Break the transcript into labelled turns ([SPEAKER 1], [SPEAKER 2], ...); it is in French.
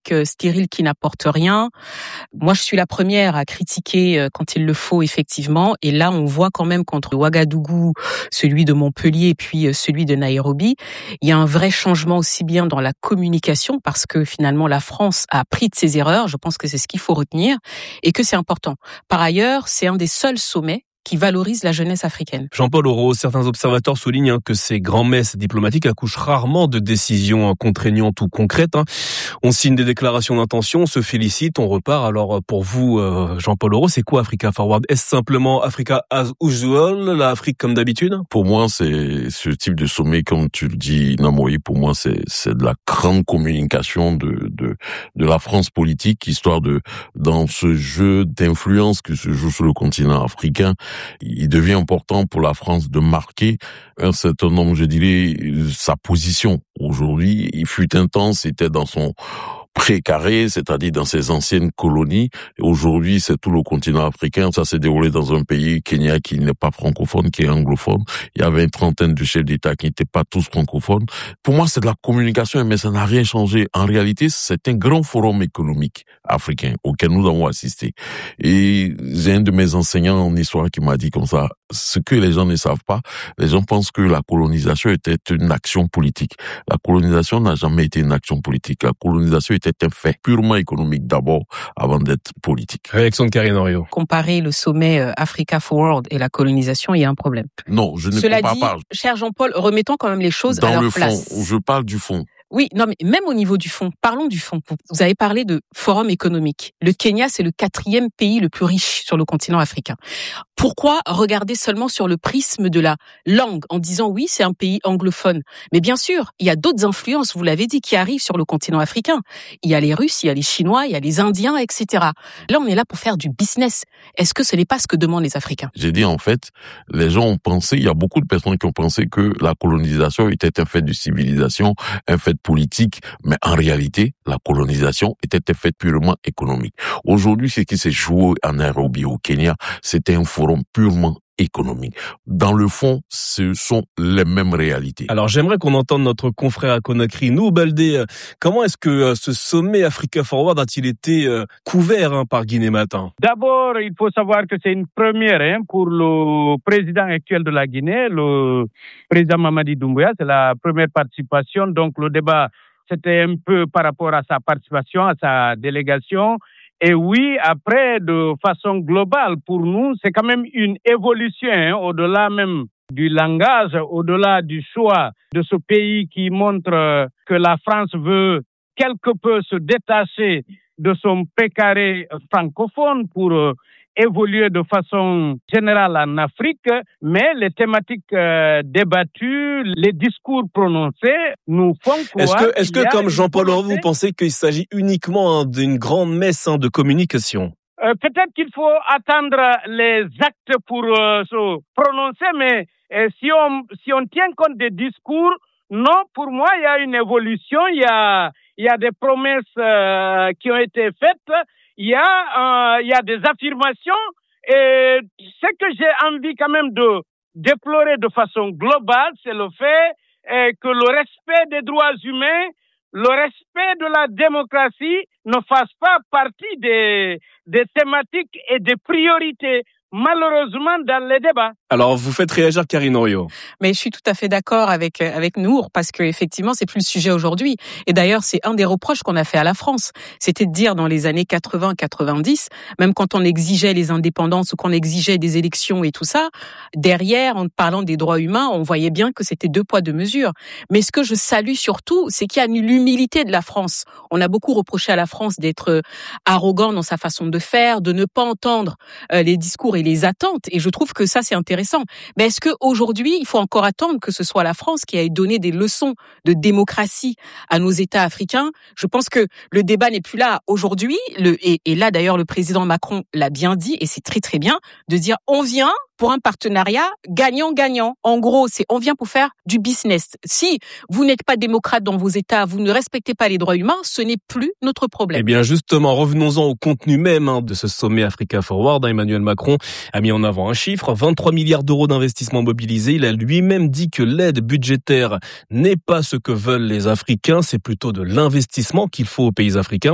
[SPEAKER 1] rhétorique stérile qui n'apporte rien. Moi, je suis la première à critiquer quand il le faut, effectivement. Et là, on voit quand même qu'entre Ouagadougou, celui de Montpellier et puis celui de Nairobi, il y a un vrai changement aussi bien dans la communication parce que finalement, la France a appris de ses erreurs. Je pense que c'est ce qu'il faut retenir et que c'est important. Par ailleurs, c'est un des seuls sommets qui valorise la jeunesse africaine.
[SPEAKER 2] Jean-Paul Aureau, certains observateurs soulignent que ces grands-messes diplomatiques accouchent rarement de décisions contraignantes ou concrètes. On signe des déclarations d'intention, on se félicite, on repart. Alors pour vous, Jean-Paul Aureau, c'est quoi Africa Forward? Est-ce simplement Africa as usual, l'Afrique comme d'habitude?
[SPEAKER 3] Pour moi, c'est ce type de sommet, comme tu le dis, Namoyi, pour moi, c'est de la grande communication de la France politique, histoire dans ce jeu d'influence que se joue sur le continent africain, il devient important pour la France de marquer un certain nombre, je dirais, sa position. Aujourd'hui, il fut un temps, c'était dans son précaré, c'est-à-dire dans ses anciennes colonies. Et aujourd'hui, c'est tout le continent africain. Ça s'est déroulé dans un pays, Kenya, qui n'est pas francophone, qui est anglophone. Il y avait une trentaine de chefs d'État qui n'étaient pas tous francophones. Pour moi, c'est de la communication, mais ça n'a rien changé. En réalité, c'est un grand forum économique africain auquel nous avons assisté. Et j'ai un de mes enseignants en histoire qui m'a dit comme ça, ce que les gens ne savent pas, les gens pensent que la colonisation était une action politique. La colonisation n'a jamais été une action politique. La colonisation était un fait purement économique d'abord, avant d'être politique.
[SPEAKER 2] Réaction de Karine Henriot.
[SPEAKER 1] Comparer le sommet Africa Forward et la colonisation, il y a un problème.
[SPEAKER 3] Non, je ne
[SPEAKER 1] Cela
[SPEAKER 3] compare
[SPEAKER 1] dit,
[SPEAKER 3] pas.
[SPEAKER 1] cher Jean-Paul, remettons quand même les choses à leur place.
[SPEAKER 3] Dans le fond, je parle du fond.
[SPEAKER 1] Oui, non, mais même au niveau du fond, parlons du fond. Vous avez parlé de forum économique. Le Kenya, c'est le 4e pays le plus riche sur le continent africain. Pourquoi regarder seulement sur le prisme de la langue en disant oui, c'est un pays anglophone? Mais bien sûr, il y a d'autres influences, vous l'avez dit, qui arrivent sur le continent africain. Il y a les Russes, il y a les Chinois, il y a les Indiens, etc. Là, on est là pour faire du business. Est-ce que ce n'est pas ce que demandent les Africains?
[SPEAKER 3] J'ai dit, en fait, les gens ont pensé, il y a beaucoup de personnes qui ont pensé que la colonisation était un fait de civilisation, un fait politique, mais en réalité, la colonisation était un fait purement économique. Aujourd'hui, ce qui s'est joué à Nairobi, au Kenya, c'était un forum purement économique. Dans le fond, ce sont les mêmes réalités.
[SPEAKER 2] Alors j'aimerais qu'on entende notre confrère à Conakry, Nouh Baldé. Comment est-ce que ce sommet Africa Forward a-t-il été couvert par Guinée Matin?
[SPEAKER 4] D'abord, il faut savoir que c'est une première pour le président actuel de la Guinée, le président Mamadi Doumbouya. C'est la première participation. Donc le débat, c'était un peu par rapport à sa participation, à sa délégation. Et oui, après, de façon globale, pour nous, c'est quand même une évolution, au-delà même du langage, au-delà du choix de ce pays qui montre que la France veut quelque peu se détacher de son précaré francophone pour évoluer de façon générale en Afrique, mais les thématiques débattues, les discours prononcés nous font croire...
[SPEAKER 2] Est-ce que comme Jean-Paul Aureau, vous pensez qu'il s'agit uniquement d'une grande messe de communication?
[SPEAKER 4] Peut-être qu'il faut attendre les actes pour se prononcer, mais si on tient compte des discours, non, pour moi, il y a une évolution, il y a des promesses qui ont été faites, il y a des affirmations, et ce que j'ai envie quand même de déplorer de façon globale, c'est le fait que le respect des droits humains, le respect de la démocratie ne fasse pas partie des thématiques et des priorités, malheureusement, dans les débats.
[SPEAKER 2] Alors, vous faites réagir Karine Henriot.
[SPEAKER 1] Mais je suis tout à fait d'accord avec Nour, parce que effectivement, c'est plus le sujet aujourd'hui. Et d'ailleurs, c'est un des reproches qu'on a fait à la France. C'était de dire dans les années 80-90, même quand on exigeait les indépendances ou qu'on exigeait des élections et tout ça, derrière, en parlant des droits humains, on voyait bien que c'était 2 poids 2 mesures. Mais ce que je salue surtout, c'est qu'il y a l'humilité de la France. On a beaucoup reproché à la France d'être arrogant dans sa façon de faire, de ne pas entendre les discours et les attentes. Et je trouve que ça, c'est intéressant. Mais est-ce qu'aujourd'hui, il faut encore attendre que ce soit la France qui ait donné des leçons de démocratie à nos États africains? Je pense que le débat n'est plus là aujourd'hui. Et là, d'ailleurs, le président Macron l'a bien dit, et c'est très très bien, de dire on vient pour un partenariat gagnant-gagnant. En gros, c'est on vient pour faire du business. Si vous n'êtes pas démocrate dans vos États, vous ne respectez pas les droits humains, ce n'est plus notre problème.
[SPEAKER 2] Eh bien, justement, revenons-en au contenu même de ce sommet Africa Forward. Emmanuel Macron a mis en avant un chiffre, 23 milliards d'euros d'investissement mobilisés. Il a lui-même dit que l'aide budgétaire n'est pas ce que veulent les Africains, c'est plutôt de l'investissement qu'il faut aux pays africains.